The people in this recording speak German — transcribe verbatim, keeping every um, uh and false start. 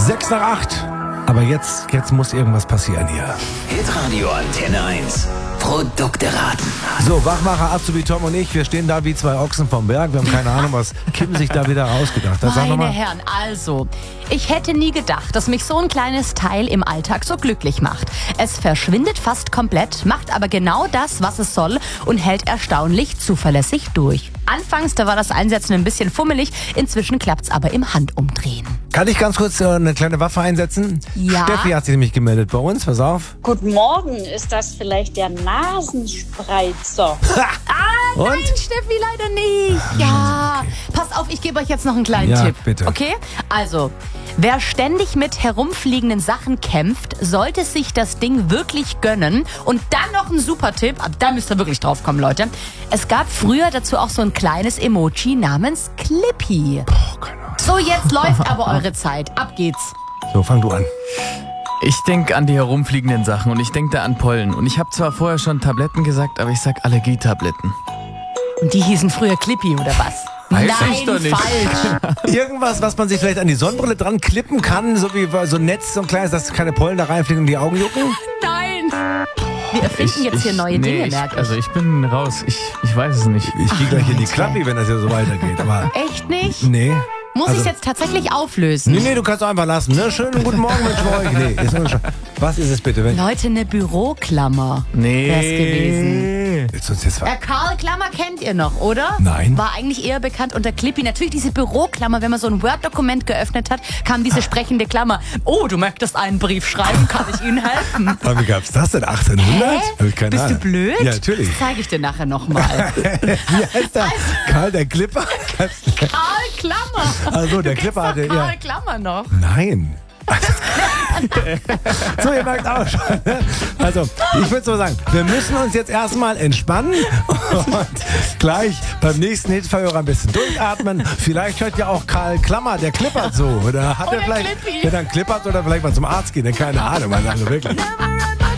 Sechs nach acht. Aber jetzt, jetzt muss irgendwas passieren hier. Hitradio Antenne eins. Produkte raten. So, Wachmacher Azubi Tom und ich, wir stehen da wie zwei Ochsen vom Berg. Wir haben keine Ahnung, was Kim sich da wieder rausgedacht hat. Sag noch Meine mal. Herren, also, ich hätte nie gedacht, dass mich so ein kleines Teil im Alltag so glücklich macht. Es verschwindet fast komplett, macht aber genau das, was es soll und hält erstaunlich zuverlässig durch. Anfangs, da war das Einsetzen ein bisschen fummelig, inzwischen klappt's aber im Handumdrehen. Kann ich ganz kurz äh, eine kleine Waffe einsetzen? Ja. Steffi hat sich nämlich gemeldet bei uns. Pass auf. Guten Morgen, ist das vielleicht der Nasenspreizer? Ah, Und? nein, Steffi, leider nicht. Ja, pass auf, ich gebe euch jetzt noch einen kleinen Ja, Tipp. bitte. Okay? Also, wer ständig mit herumfliegenden Sachen kämpft, sollte sich das Ding wirklich gönnen. Und dann noch ein super Tipp, ab da müsst ihr wirklich drauf kommen, Leute. Es gab früher dazu auch so ein kleines Emoji namens Clippy. Oh, keine Ahnung. So, jetzt läuft aber eure Zeit. Ab geht's. So, fang du an. Ich denke an die herumfliegenden Sachen und ich denke da an Pollen. Und ich habe zwar vorher schon Tabletten gesagt, aber ich sag Allergietabletten. Und die hießen früher Clippy, oder was? Weiß Nein, ich doch nicht. falsch. Irgendwas, was man sich vielleicht an die Sonnenbrille dran klippen kann, so wie so ein Netz, so ein kleines, dass keine Pollen da reinfliegen und die Augen jucken? Nein. Wir erfinden jetzt hier neue nee, Dinge, ich, merke ich. Also ich bin raus. Ich, ich weiß es nicht. Ich gehe gleich in die Klappi, wenn das hier so weitergeht. Aber Echt nicht? nee. Muss Also- ich es jetzt tatsächlich auflösen? Nee, nee, du kannst einfach lassen. Ne? Schönen guten Morgen wünschen wir euch. Nee, ist nur schon. Was ist es bitte? Wenn Leute, eine Büroklammer Nee. wär's gewesen. Willst du uns jetzt ver- Äh, Karl Klammer kennt ihr noch, oder? Nein. War eigentlich eher bekannt unter Clippy. Natürlich diese Büroklammer, wenn man so ein Word-Dokument geöffnet hat, kam diese sprechende Klammer. Oh, du möchtest einen Brief schreiben, kann ich Ihnen helfen? Aber wie gab's das denn? achtzehnhundert? Hab ich keine Bist du Ahnung. blöd? Ja, natürlich. Das zeige ich dir nachher nochmal. Wie heißt der? Karl der Clipper? Karl Klammer. Also, der Du Clipper kennst hatte. doch Karl Ja. Klammer noch. Nein. So, ihr merkt auch schon. Ne? Also, ich würde so sagen, wir müssen uns jetzt erstmal entspannen und gleich beim nächsten Hitverhörer ein bisschen durchatmen. Vielleicht hört ja auch Karl Klammer, der klippert so. Oder hat er Oder vielleicht, Clippy. der dann klippert oder vielleicht mal zum Arzt gehen. Keine Ahnung, also wirklich.